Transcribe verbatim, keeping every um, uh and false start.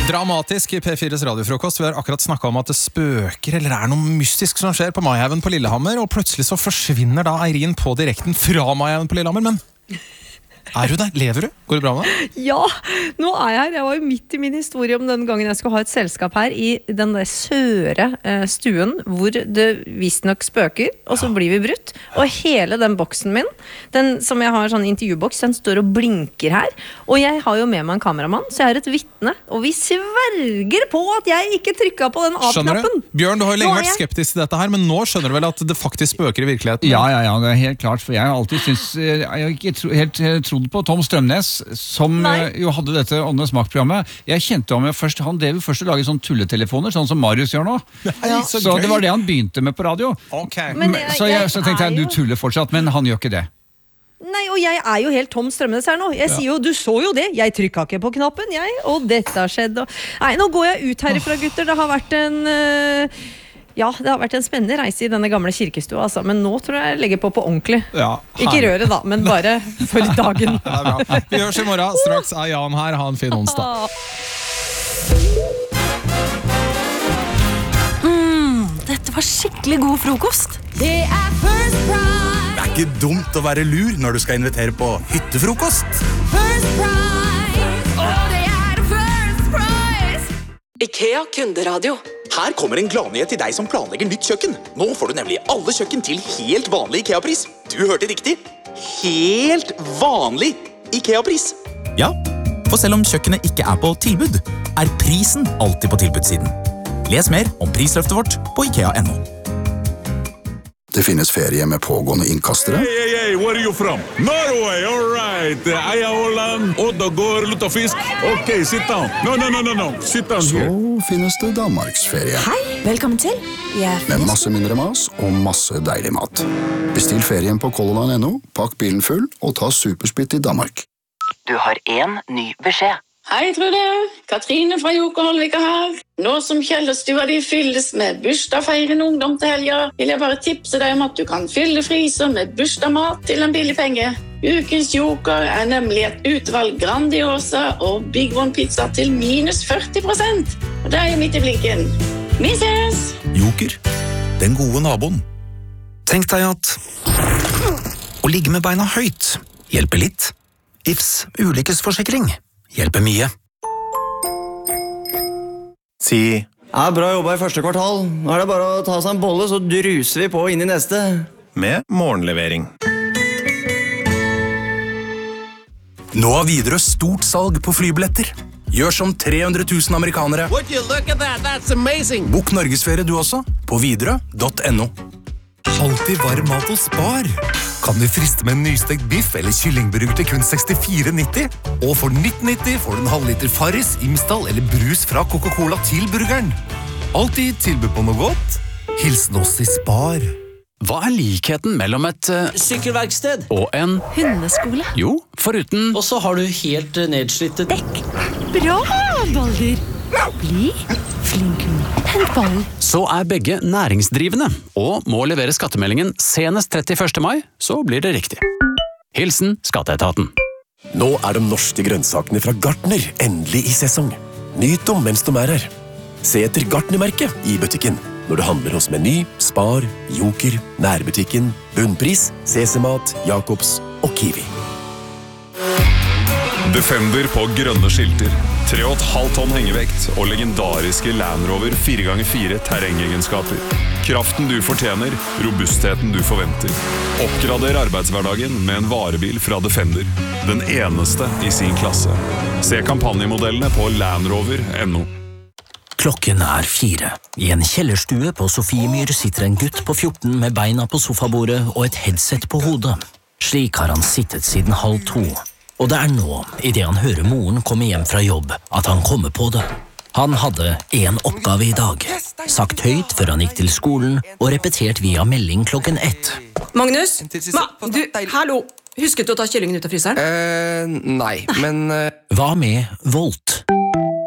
Dramatisk i P fires radiofrokost. Vi har akkurat snakket om at det spøker eller er noe mystisk som skjer på Maihaugen på Lillehammer, og plutselig så forsvinner da Eirin på direkten fra Maihaugen på Lillehammer, men er du der? Lever du? Går det bra med deg? Ja, nå er jeg her. Jeg var jo midt i min historie om den gangen jeg skulle ha et selskap her i den der søre eh, stuen, hvor det visst nok spøker, og så blir vi brutt. Og hele den boksen min, den som jeg har sånn intervjuboks, den står og blinker her. Og jeg har jo med meg en kameramann, så jeg er et vittne, og vi sverger på at jeg ikke trykket på den av-knappen. Bjørn, du har jo lenge vært jeg... skeptisk til dette her, men nå skjønner du vel at det faktisk spøker i virkeligheten? Ja, ja, ja, det er helt klart, for jeg har alltid synes, jeg har ikke tro, helt trodd på Tom Strømnes, som Nei. jo hadde dette Åndenes makt-programmet. Jeg kjente om jeg først, han drev først å lage sånne tulletelefoner, sånn som Marius gjør nå. Ja, så, så det var det han begynte med på radio. Okay. Men jeg, så, jeg, jeg så tenkte jeg, jo... du tuller fortsatt, men han gjør ikke det. Nei, og jeg er jo helt Tom Strømnes her nå. Jeg ja. sier jo, du så jo det. Jeg trykket ikke på knappen, jeg. Og dette har skjedd. Og... Nei, nå går jeg ut herifra, gutter. Det har vært en... Uh... Ja, det har vært en spennende reise i denne gamle kirkestua, altså. Men nå tror jeg jeg legger på på ordentlig. Ja, ikke røret da, men bare for dagen. Det er bra. Vi høres i morgen. Straks er Jan her. Ha en fin onsdag. Mm, dette var skikkelig god frokost. Det er First Price. Det er ikke dumt å være lur når du skal invitere på hyttefrokost. First Price. Og det er First Price. IKEA kunderadio. Her kommer en gladnyhet til deg som planlegger nytt kjøkken. Nå får du nemlig alle kjøkken til helt vanlig IKEA-pris. Du hørte riktig. Helt vanlig IKEA-pris. Ja, for selv om kjøkkenet ikke er på tilbud, er prisen alltid på tilbudssiden. Les mer om prisløftet vårt på ikea punktum no. Det finnes ferie med pågående innkastere. Hey, hey, hey, where are you from? Norway, all right. Eia Holland, Oddagård, Luttafisk. Ok, sit down. No, no, no, no, no. Sit down Så here. finnes det Danmarksferie. Hei, velkommen til. Jeg med masse mindre mas og masse deilig mat. Bestill ferien på color line punktum no, pakk bilen full og ta supersplitt i Danmark. Du har en ny beskjed. Hei, Trude. Katrine fra Joker Holvika her. Nå som Kjellerstua de fylles med bursdagsfeirende ungdom til helga, vil jeg bare tipse deg om at du kan fylle fryser med bursdagsmat til en billig penge. Ukens Joker er nemlig et utvalg Grandiosa og Big One pizza til minus førti prosent. Og det er jo midt i blinken. Vi ses! Joker, den gode naboen. Tenk deg at å ligge med beina høyt hjelper litt. I F S ulykkesforsikring hjelper mye. Si ja, bra jobba i første kvartal. Nå er det bare å ta seg en bolle, så druser vi på inn i neste. Med morgenlevering. Nå har Widerøe stort salg på flybilletter. Gjør som tre hundre tusen amerikanere. Would you look at that? That's amazing. Bok Norgesferie du også, på widerøe punktum no. Alltid varm mat og spar. Kan du friste med en nystekt biff eller kyllingburger til kun sekstifire nitti? Og for nitten nitti får du en halvliter Farris, Imsdal eller brus fra Coca-Cola til burgeren. Alltid tilbud på noe godt. Hilsen oss i Spar. Hva er likheten mellom et uh, sykkelverksted og en hundeskole? Jo, foruten... Og så har du helt uh, nedslitte dekk. Bra, Balder. Bli flink. Hent ballen. Så er begge næringsdrivende, og må levere skattemeldingen senest trettiførste mai, så blir det riktig. Hilsen Skatteetaten. Nå er de norske grønnsakene fra Gartner endelig i sesong. Nyt dem mens de er her. Se etter Gartner-merket i butikken. Når du handler hos Meny, Spar, Joker, Nærbutikken, Bunnpris, Sesemat, Jacobs og Kiwi. Defender på grønne skilter, tre og et halvt tonn hengevekt og legendariske Land Rover fire ganger fire terrengegenskaper. Kraften du fortjener, robustheten du forventer. Oppgrader arbeidshverdagen med en varebil fra Defender. Den eneste i sin klasse. Se kampanjemodellene på land rover punktum no. Klokken er fire. I en kjellerstue på Sofiemyr sitter en gutt på fjorten med beina på sofabordet og et headset på hodet. Slik har han sittet siden halv to. Og det er nå, i det han hører moren komme hjem fra jobb, at han kommer på det. Han hadde en oppgave i dag. Sagt høyt før han gikk til skolen, og repetert via melding klokken ett. Magnus? Ma, du, hallo! Husket du å ta kyllingen ut av fryseren? Eh, nei, men... Uh... Hva med Volt?